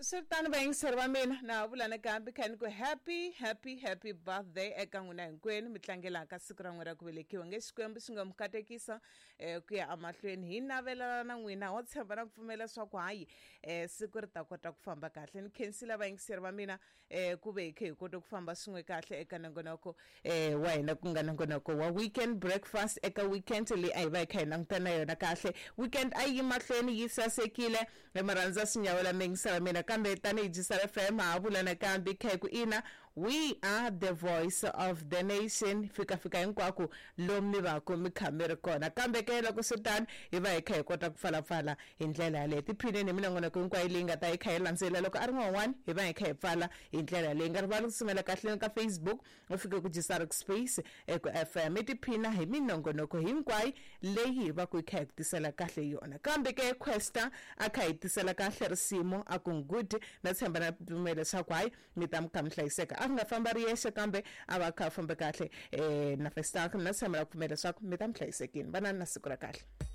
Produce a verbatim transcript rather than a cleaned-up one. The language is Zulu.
Sultan Bang Servamina na vula nakambe kan ku happy happy happy birthday eka n'wina hinkwenu mi tlangelaka siku ra n'wina ra ku velekiwa nge Xikwembu xi nga mi katekisa eh ku ya amahlweni hi navelana na n'wina ho tshemba na ku pfumela swa ku hayi eh siku ri ta kota ku famba kahle ni khensila vayingiseri va mina eh ku ve hi khe hi kota ku famba swin'we kahle eka nongonoko eh wa hina ku nga nongonoko wa weekend breakfast eka weekend leyi a hi va hi kha hi langutana yona kahle weekend a yi mahlweni yi sasekile mi rhandza Sinyawula Mengisa mina kambe tani Jisar F M ha vula nakambe khe ku ina we are the voice of the nation fika fika hinkwako lomi va ku mi khameri kona kambe ke loko sitani hi va hi kha hi kota ku pfalapfala hi ndlela yaleyo tiphine ni mina ngona ku hinkwayo leyi nga ta hi kha hi landzela loko a ri n'wawani hi va hi kha hi pfala hi ndlela yaleyo nga rivali ku sungela kahle ka Facebook u fike ku Jisar Space eku F M tiphina hi minongonoko hinkwayo leyi va ku hi kha hi tisela kahle yona kambe ke Questa a kha hi tisela kahle risimo a ku good na tshemba na pfumela swa ku hayi mi ta mukha mihlayiseka a nga famba ri yexe kambe a va kha famba kahle eh na festa na tshemba na pfumela swa ku mi ta mihlayisekini vana na siku ra kahle.